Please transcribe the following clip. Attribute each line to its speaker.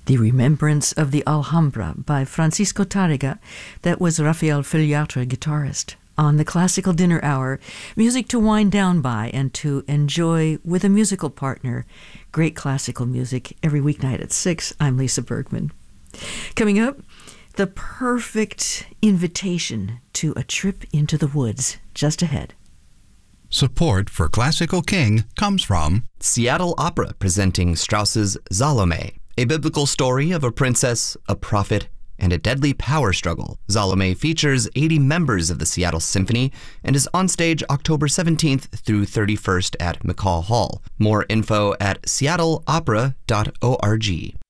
Speaker 1: The Remembrance of the Alhambra by Francisco Tárrega. That was Rafael Filiatra, guitarist. On the Classical Dinner Hour, music to wind down by and to enjoy with a musical partner. Great classical music every weeknight at 6. I'm Lisa Bergman. Coming up, the perfect invitation to a trip into the woods just ahead.
Speaker 2: Support for Classical King comes from
Speaker 3: Seattle Opera presenting Strauss's Salome, a biblical story of a princess, a prophet, and a deadly power struggle. Salome features 80 members of the Seattle Symphony and is on stage October 17th through 31st at McCaw Hall. More info at seattleopera.org.